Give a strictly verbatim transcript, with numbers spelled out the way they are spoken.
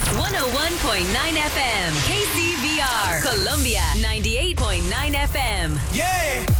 one oh one point nine F M. K C V R. Columbia ninety-eight point nine F M. Yeah!